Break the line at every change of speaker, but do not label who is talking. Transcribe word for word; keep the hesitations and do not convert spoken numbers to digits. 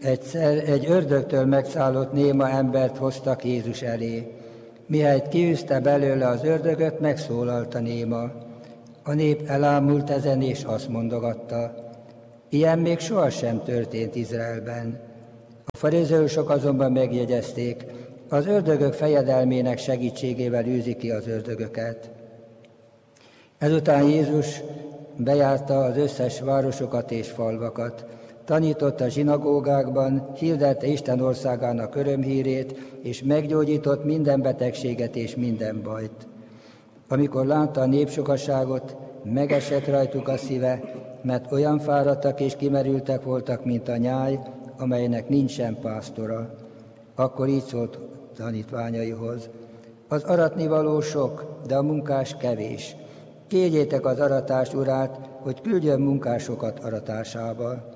Egyszer egy ördögtől megszállott néma embert hoztak Jézus elé. Mihelyt kiűzte belőle az ördögöt, megszólalt a néma. A nép elámult ezen, és azt mondogatta: ilyen még sohasem történt Izraelben. A farizeusok azonban megjegyezték, az ördögök fejedelmének segítségével űzi ki az ördögöket. Ezután Jézus bejárta az összes városokat és falvakat, tanította a zsinagógákban, hirdette Isten országának örömhírét, és meggyógyított minden betegséget és minden bajt. Amikor látta a népsokaságot, megesett rajtuk a szíve, mert olyan fáradtak és kimerültek voltak, mint a nyáj, amelynek nincsen pásztora. Akkor így szólt tanítványaihoz: az aratnivaló sok, de a munkás kevés. Kérjétek az aratás urát, hogy küldjön munkásokat aratásába.